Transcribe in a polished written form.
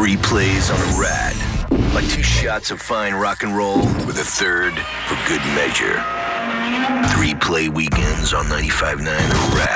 3 plays on the Rad. Like 2 shots of fine rock and roll with a third for good measure. 3 play weekends on 95.9 The Rad.